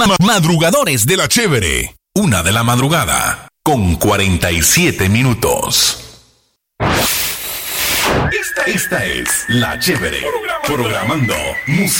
Madrugadores de la Chévere. 1:00 a.m. 47 minutos. Esta es La Chévere. Programando música.